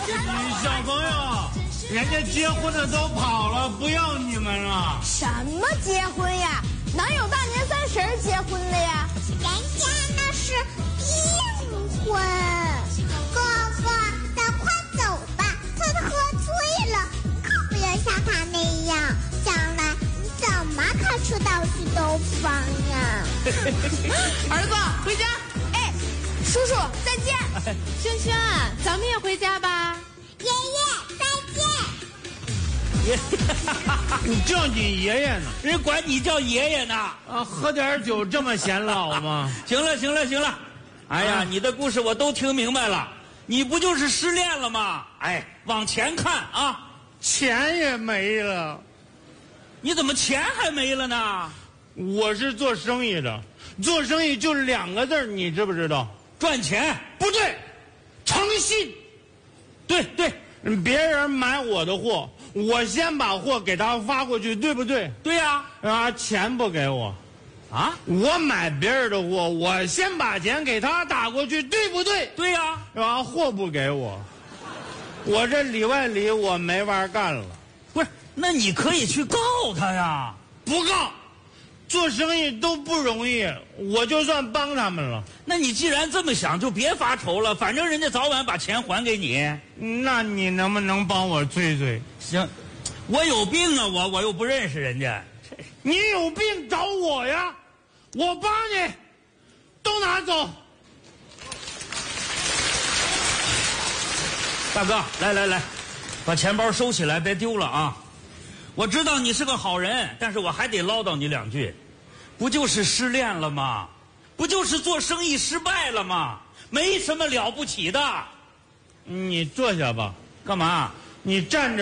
小朋友，人家结婚的都跑了，不要你们了。 什么结婚呀？哪有大年30结婚的呀？ 人家那是订婚。哥哥，咱快走吧，他喝醉了，可不要像他那样，将来你怎么开车到处兜风呀？ 儿子，回家。 哎，叔叔再见。 轩轩，咱们也回家吧。 爷爷再见。 你叫你爷爷呢？ 人管你叫爷爷呢。 啊，喝点酒这么显老吗？ 行了行了行了，哎呀，你的故事我都听明白了，你不就是失恋了吗？哎，往前看啊， 钱也没了。 你怎么钱还没了呢？ 我是做生意的，做生意就2个字，你知不知道？ 赚钱。 不对，诚信。 对对， 别人买我的货，我先把货给他发过去，对不对？ 对呀。 啊，钱不给我。 啊， 我买别人的货，我先把钱给他打过去，对不对？ 对呀。 啊，货不给我，我这里外里我没法干了。 不是，那你可以去告他呀。 不告，做生意都不容易，我就算帮他们了。 那你既然这么想，就别发愁了，反正人家早晚把钱还给你。 那你能不能帮我追追？ 行，我有病啊，我又不认识人家。 你有病找我呀，我帮你，都拿走。 大哥，来，把钱包收起来，别丢了啊！我知道你是个好人，但是我还得唠叨你2句。不就是失恋了吗？不就是做生意失败了吗？没什么了不起的。 你坐下吧。 干嘛？ 你站着。